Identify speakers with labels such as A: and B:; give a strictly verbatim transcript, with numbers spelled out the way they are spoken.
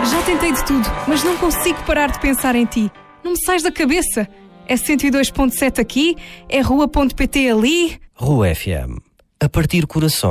A: Já tentei de tudo, mas não consigo parar de pensar em ti. Não me sais da cabeça. É cento e dois ponto sete aqui, é rua ponto pt ali.
B: Rua F M. A partir corações.